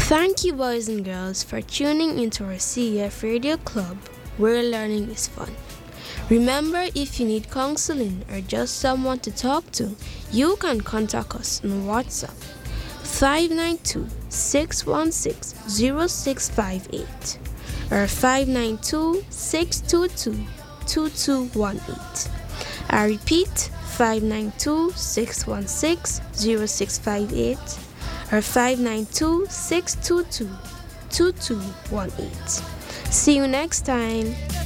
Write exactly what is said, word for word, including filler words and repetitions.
Thank you, boys and girls, for tuning into our C E F Radio Club, where learning is fun. Remember, if you need counseling or just someone to talk to, you can contact us on WhatsApp five nine two, six one six, zero six five eight or five nine two, six two two, two two one eight. I repeat, five nine two, six one six, zero six five eight or five nine two, six two two, two two one eight. See you next time.